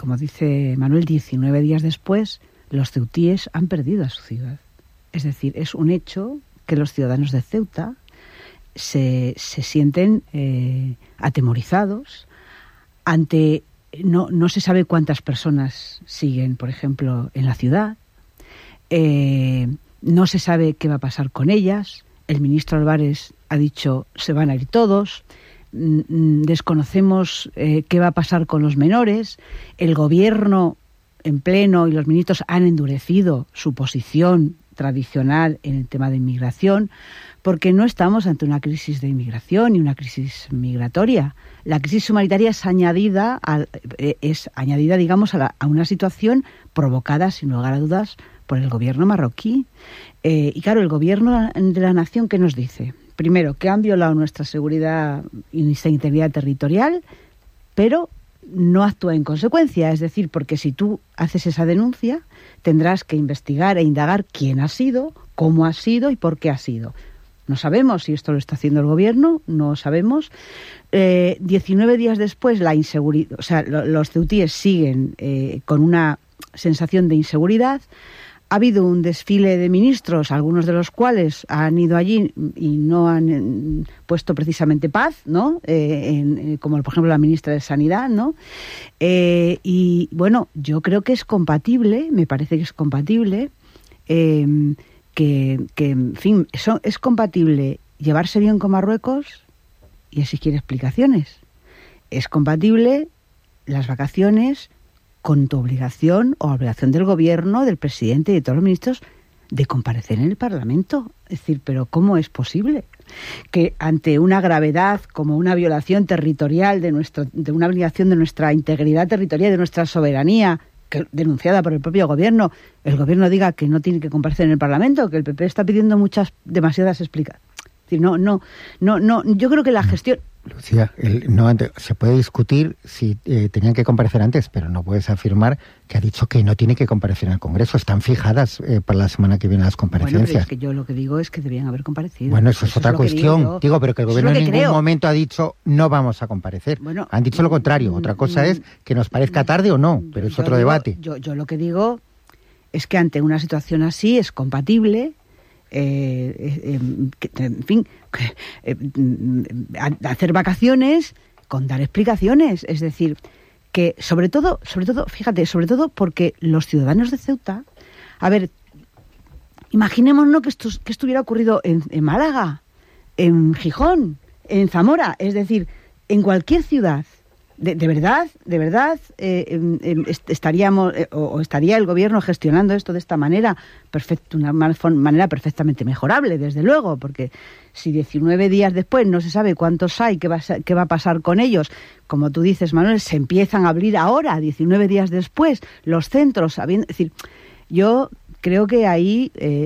como dice Manuel, 19 días después, los ceutíes han perdido a su ciudad. Es decir, es un hecho que los ciudadanos de Ceuta se sienten atemorizados ante... No se sabe cuántas personas siguen, por ejemplo, en la ciudad. No se sabe qué va a pasar con ellas. El ministro Álvarez ha dicho se van a ir todos. Desconocemos qué va a pasar con los menores. El gobierno en pleno y los ministros han endurecido su posición tradicional en el tema de inmigración, porque no estamos ante una crisis de inmigración ni una crisis migratoria. La crisis humanitaria es añadida, digamos, a una situación provocada, sin lugar a dudas, por el gobierno marroquí. Y claro, el gobierno de la nación, ¿qué nos dice? Primero, que han violado nuestra seguridad y nuestra integridad territorial, pero no actúa en consecuencia. Es decir, porque si tú haces esa denuncia, tendrás que investigar e indagar quién ha sido, cómo ha sido y por qué ha sido. No sabemos si esto lo está haciendo el gobierno, no sabemos. 19 días después, la inseguridad, o sea, los ceutíes siguen con una sensación de inseguridad. Ha habido un desfile de ministros, algunos de los cuales han ido allí y no han puesto precisamente paz, ¿no? Como por ejemplo la ministra de Sanidad, ¿no? Y bueno, yo creo que es compatible, me parece que es compatible, en fin, es compatible llevarse bien con Marruecos y exigir explicaciones. Es compatible las vacaciones con tu obligación o obligación del gobierno, del presidente y de todos los ministros de comparecer en el Parlamento. Es decir, pero ¿cómo es posible que ante una gravedad como una violación territorial de una obligación de nuestra integridad territorial, de nuestra soberanía, denunciada por el propio gobierno, el gobierno diga que no tiene que comparecer en el Parlamento, que el PP está pidiendo demasiadas explicaciones? Es decir, no, yo creo que la gestión... Lucía, se puede discutir si tenían que comparecer antes, pero no puedes afirmar que ha dicho que no tiene que comparecer en el Congreso. Están fijadas para la semana que viene las comparecencias. Bueno, pero es que yo lo que digo es que debían haber comparecido. Bueno, eso es otra cuestión. Digo, pero que el gobierno en ningún momento ha dicho no vamos a comparecer. Bueno, han dicho lo contrario. Otra cosa es que nos parezca tarde o no, pero es otro debate. Yo lo que digo es que ante una situación así es compatible... en fin, hacer vacaciones con dar explicaciones. Es decir, que sobre todo, fíjate, sobre todo porque los ciudadanos de Ceuta, a ver, imaginémonos que esto hubiera ocurrido en Málaga, en Gijón, en Zamora, es decir, en cualquier ciudad. De verdad, estaríamos o estaría el gobierno gestionando esto de esta manera, una manera perfectamente mejorable, desde luego, porque si 19 días después no se sabe cuántos hay, qué va a pasar con ellos, como tú dices, Manuel, se empiezan a abrir ahora, 19 días después, los centros, es decir, yo creo que ahí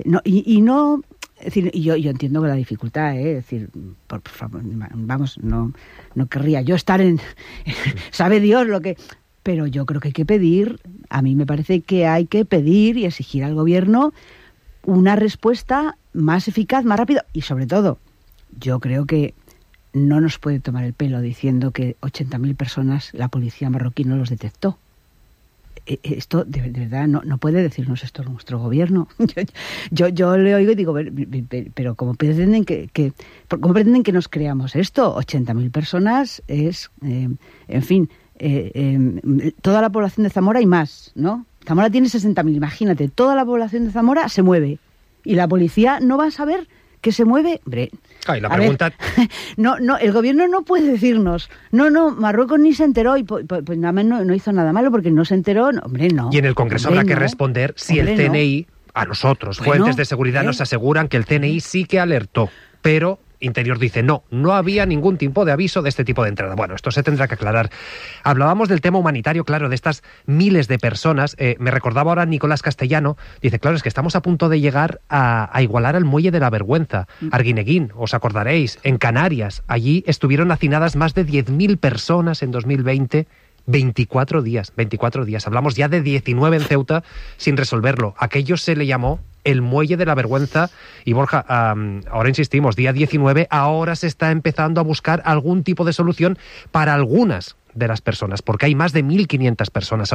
es decir, y yo entiendo que la dificultad, es decir, por favor, vamos, no querría yo estar sabe Dios lo que... Pero yo creo que hay que pedir, a mí me parece que hay que pedir y exigir al gobierno una respuesta más eficaz, más rápida, y sobre todo, yo creo que no nos puede tomar el pelo diciendo que 80.000 personas la policía marroquí no los detectó. Esto, de verdad, no puede decirnos esto nuestro gobierno. Yo le oigo y digo, pero ¿cómo pretenden que nos creamos esto? 80.000 personas es, en fin, toda la población de Zamora y más, ¿no? Zamora tiene 60.000, imagínate, toda la población de Zamora se mueve. Y la policía no va a saber que se mueve. Hombre, y la pregunta... el gobierno no puede decirnos, Marruecos ni se enteró y pues nada más no hizo nada malo porque no se enteró, hombre, no. Y en el Congreso habrá que responder si el CNI, a nosotros, fuentes de seguridad nos aseguran que el CNI sí que alertó, pero Interior dice no había ningún tipo de aviso de este tipo de entrada. Bueno, esto se tendrá que aclarar. Hablábamos del tema humanitario, claro, de estas miles de personas. Me recordaba ahora Nicolás Castellano, dice, claro, es que estamos a punto de llegar a igualar al Muelle de la Vergüenza. Arguineguín, os acordaréis, en Canarias, allí estuvieron hacinadas más de 10.000 personas en 2020, 24 días. Hablamos ya de 19 en Ceuta sin resolverlo. Aquello se le llamó el Muelle de la Vergüenza. Y Borja, ahora insistimos, día 19, ahora se está empezando a buscar algún tipo de solución para algunas de las personas, porque hay más de 1.500 personas